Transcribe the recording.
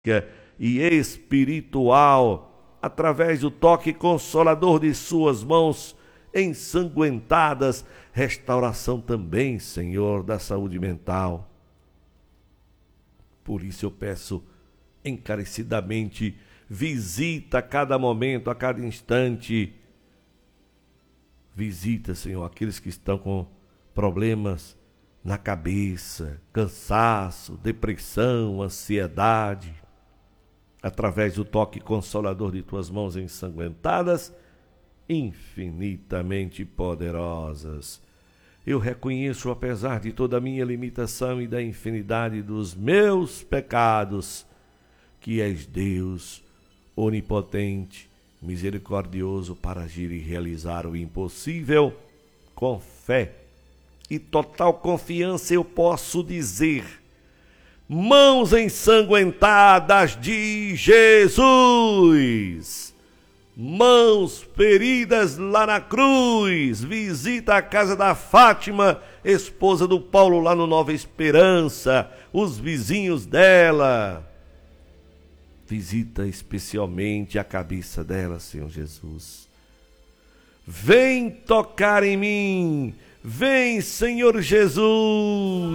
e espiritual, através do toque consolador de suas mãos ensanguentadas, restauração também, Senhor, da saúde mental. Por isso eu peço encarecidamente, visita a cada momento, a cada instante. Visita, Senhor, aqueles que estão com problemas na cabeça, cansaço, depressão, ansiedade. Através do toque consolador de tuas mãos ensanguentadas, infinitamente poderosas. Eu reconheço, apesar de toda a minha limitação e da infinidade dos meus pecados, que és Deus onipotente, misericordioso para agir e realizar o impossível. Com fé e total confiança eu posso dizer: mãos ensanguentadas de Jesus, mãos feridas lá na cruz, visita a casa da Fátima, esposa do Paulo lá no Nova Esperança, os vizinhos dela. Visita especialmente a cabeça dela, Senhor Jesus. Vem tocar em mim, vem, Senhor Jesus.